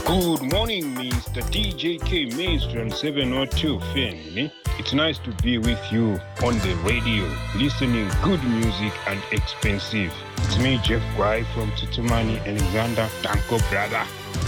Good morning, Mr. DJK Maestro 702 Finn. It's nice to be with you on the radio, listening good music and expensive. It's me, Jeff Guy from Tutumani, Alexander Danko brother.